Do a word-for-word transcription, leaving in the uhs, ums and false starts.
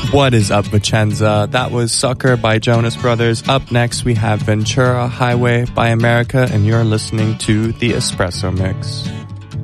What is up, Vicenza? That was Sucker by Jonas Brothers. Up next, we have Ventura Highway by America, and you're listening to The Espresso Mix.